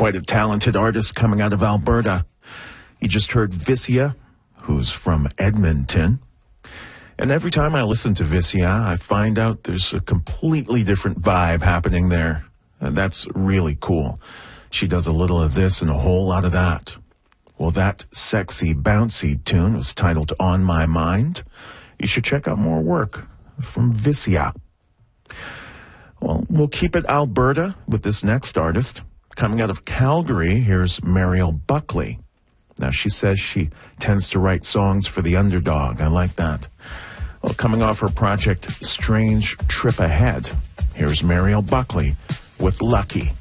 quite a talented artist coming out of Alberta. You just heard Vissia, who's from Edmonton. And every time I listen to Vissia, I find out there's a completely different vibe happening there. And that's really cool. She does a little of this and a whole lot of that. Well, that sexy, bouncy tune was titled On My Mind. You should check out more work from Vissia. Well, we'll keep it Alberta with this next artist. Coming out of Calgary, here's Mariel Buckley. Now, she says she tends to write songs for the underdog. I like that. Well, coming off her project, Strange Trip Ahead, here's Mariel Buckley with Lucky.